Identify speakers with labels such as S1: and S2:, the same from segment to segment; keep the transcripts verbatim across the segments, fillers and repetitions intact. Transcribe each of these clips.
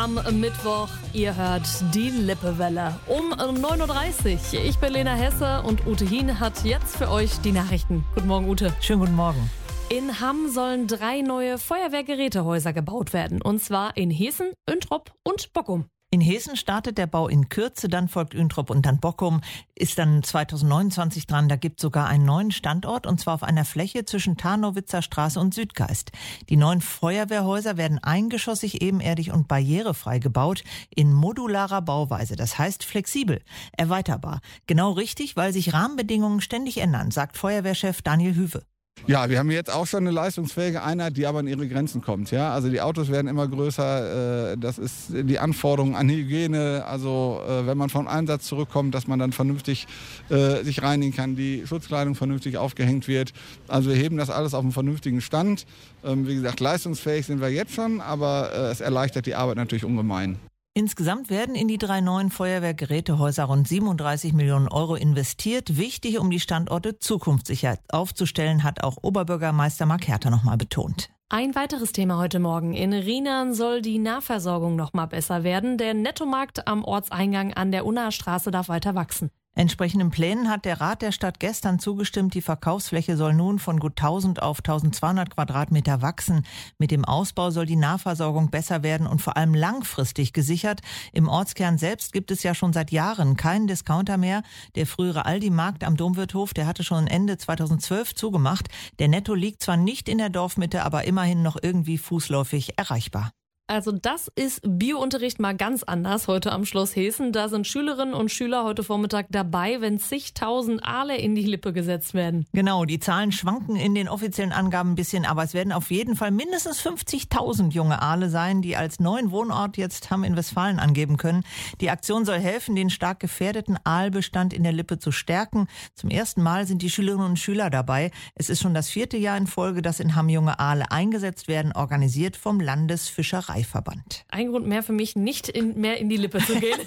S1: am Mittwoch. Ihr hört die Lippewelle um neun Uhr dreißig. Ich bin Lena Hesse und Ute Hien hat jetzt für euch die Nachrichten. Guten Morgen, Ute.
S2: Schönen guten Morgen.
S1: In Hamm sollen drei neue Feuerwehrgerätehäuser gebaut werden. Und zwar in Hessen, Üntrop und Bockum.
S2: In Hessen startet der Bau in Kürze, dann folgt Üntrop und dann Bockum, ist dann zweitausendneunundzwanzig dran. Da gibt es sogar einen neuen Standort, und zwar auf einer Fläche zwischen Tarnowitzer Straße und Südgeist. Die neuen Feuerwehrhäuser werden eingeschossig, ebenerdig und barrierefrei gebaut, in modularer Bauweise, das heißt flexibel, erweiterbar. Genau richtig, weil sich Rahmenbedingungen ständig ändern, sagt Feuerwehrchef Daniel Hüwe.
S3: Ja, wir haben jetzt auch schon eine leistungsfähige Einheit, die aber an ihre Grenzen kommt. Ja? Also die Autos werden immer größer, äh, das ist die Anforderung an Hygiene, also äh, wenn man vom Einsatz zurückkommt, dass man dann vernünftig äh, sich reinigen kann, die Schutzkleidung vernünftig aufgehängt wird. Also wir heben das alles auf einen vernünftigen Stand. Ähm, wie gesagt, leistungsfähig sind wir jetzt schon, aber äh, es erleichtert die Arbeit natürlich ungemein.
S2: Insgesamt werden in die drei neuen Feuerwehrgerätehäuser rund siebenunddreißig Millionen Euro investiert. Wichtig, um die Standorte zukunftssicher aufzustellen, hat auch Oberbürgermeister Mark Herter nochmal betont.
S1: Ein weiteres Thema heute Morgen. In Rheinern soll die Nahversorgung noch mal besser werden. Der Nettomarkt am Ortseingang an der Unnaer Straße darf weiter wachsen.
S2: Entsprechenden Plänen hat der Rat der Stadt gestern zugestimmt. Die Verkaufsfläche soll nun von gut tausend auf tausendzweihundert Quadratmeter wachsen. Mit dem Ausbau soll die Nahversorgung besser werden und vor allem langfristig gesichert. Im Ortskern selbst gibt es ja schon seit Jahren keinen Discounter mehr. Der frühere Aldi-Markt am Domwirthof, der hatte schon Ende zweitausendzwölf zugemacht. Der Netto liegt zwar nicht in der Dorfmitte, aber immerhin noch irgendwie fußläufig erreichbar.
S1: Also das ist Biounterricht mal ganz anders heute am Schloss Hessen. Da sind Schülerinnen und Schüler heute Vormittag dabei, wenn zigtausend Aale in die Lippe gesetzt werden.
S2: Genau, die Zahlen schwanken in den offiziellen Angaben ein bisschen, aber es werden auf jeden Fall mindestens fünfzigtausend junge Aale sein, die als neuen Wohnort jetzt Hamm in Westfalen angeben können. Die Aktion soll helfen, den stark gefährdeten Aalbestand in der Lippe zu stärken. Zum ersten Mal sind die Schülerinnen und Schüler dabei. Es ist schon das vierte Jahr in Folge, dass in Hamm junge Aale eingesetzt werden, organisiert vom Landesfischereiverband.
S1: Ein Grund mehr für mich, nicht in, mehr in die Lippe zu gehen.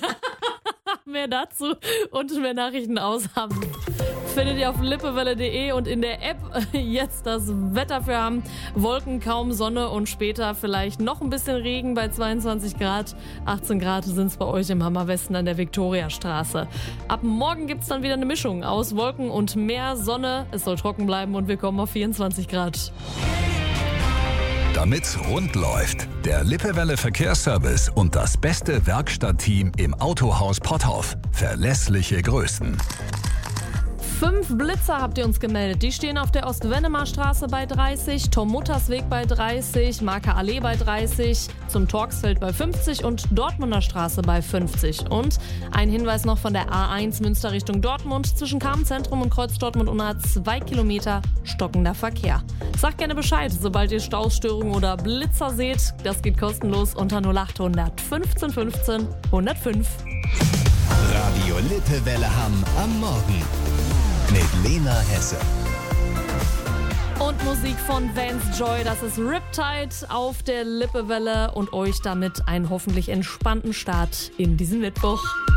S1: Mehr dazu und mehr Nachrichten aushaben findet ihr auf lippewelle punkt de und in der App. Jetzt das Wetter für Hamm. Wolken, kaum Sonne und später vielleicht noch ein bisschen Regen bei zweiundzwanzig Grad. achtzehn Grad sind es bei euch im Hammerwesten an der Viktoriastraße. Ab morgen gibt es dann wieder eine Mischung aus Wolken und mehr Sonne. Es soll trocken bleiben und wir kommen auf vierundzwanzig Grad.
S4: Damit's rund läuft, der Lippewelle Verkehrsservice und das beste Werkstattteam im Autohaus Potthoff. Verlässliche Größen.
S1: Fünf Blitzer habt ihr uns gemeldet. Die stehen auf der Ost-Wennemar-Straße bei dreißig, Tom-Mutters-Weg bei dreißig, Marker Allee bei dreißig, zum Torxfeld bei fünfzig und Dortmunder Straße bei fünfzig. Und ein Hinweis noch von der A eins Münster Richtung Dortmund. Zwischen Kamenzentrum und Kreuz Dortmund Unna zwei Kilometer stockender Verkehr. Sagt gerne Bescheid, sobald ihr Stausstörungen oder Blitzer seht. Das geht kostenlos unter null achthundert fünfzehn fünfzehn hundertfünf.
S5: Radio Lippewelle Hamm am Morgen. Mit Lena Hesse.
S1: Und Musik von Vance Joy, das ist Riptide auf der Lippewelle und euch damit einen hoffentlich entspannten Start in diesen Mittwoch.